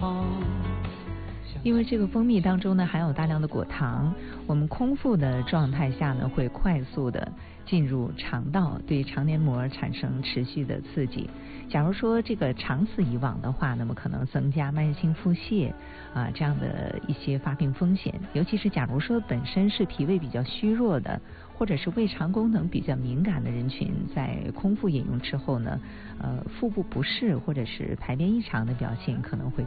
方。 因为这个蜂蜜当中呢含有大量的果糖，我们空腹的状态下呢会快速的进入肠道，对肠黏膜产生持续的刺激。假如说这个长此以往的话，那么可能增加慢性腹泻这样的一些发病风险。尤其是假如说本身是脾胃比较虚弱的，或者是胃肠功能比较敏感的人群，在空腹饮用之后呢，腹部不适或者是排便异常的表现可能会